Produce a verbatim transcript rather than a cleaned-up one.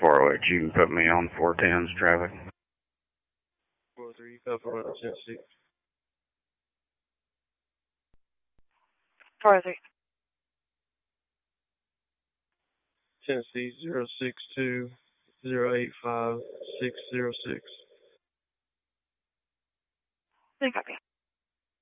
four oh eight, you can put me on four ten's traffic. four oh three, five four one, Tennessee. four oh three. Tennessee zero six two zero eight five six zero six. Then copy.